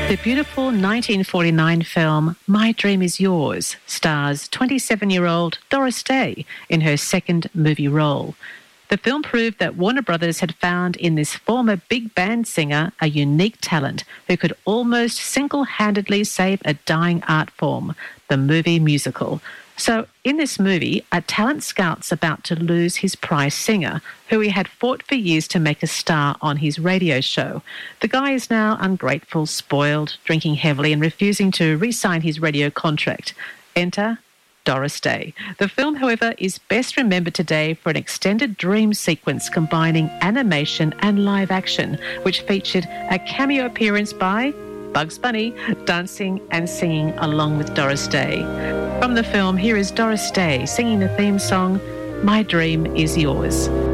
The beautiful 1949 film My Dream Is Yours stars 27-year-old Doris Day in her second movie role. The film proved that Warner Brothers had found in this former big band singer a unique talent who could almost single-handedly save a dying art form, the movie musical. So in this movie, a talent scout's about to lose his prize singer, who he had fought for years to make a star on his radio show. The guy is now ungrateful, spoiled, drinking heavily and refusing to re-sign his radio contract. Enter Doris Day. The film, however, is best remembered today for an extended dream sequence combining animation and live action, which featured a cameo appearance by Bugs Bunny, dancing and singing along with Doris Day. From the film, here is Doris Day singing the theme song, My Dream Is Yours.